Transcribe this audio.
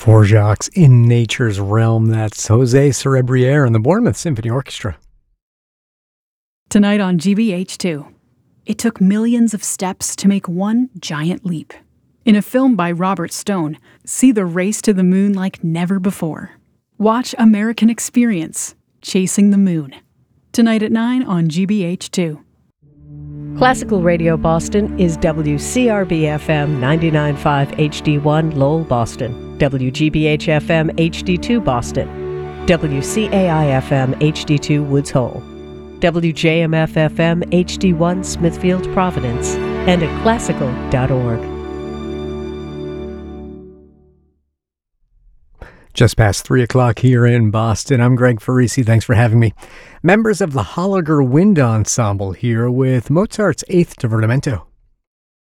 Dvorak's In Nature's Realm. That's Jose Cerebriere and the Bournemouth Symphony Orchestra. Tonight on GBH2, it took millions of steps to make one giant leap. In a film by Robert Stone, see the race to the moon like never before. Watch American Experience, Chasing the Moon. Tonight at 9 on GBH2. Classical Radio Boston is WCRB-FM 99.5 HD1 Lowell, Boston, WGBH-FM HD2 Boston, WCAI-FM HD2 Woods Hole, WJMF-FM HD1 Smithfield, Providence, and at classical.org. Just past 3 o'clock here in Boston. I'm Greg Farisi. Thanks for having me. Members of the Holliger Wind Ensemble here with Mozart's Eighth Divertimento.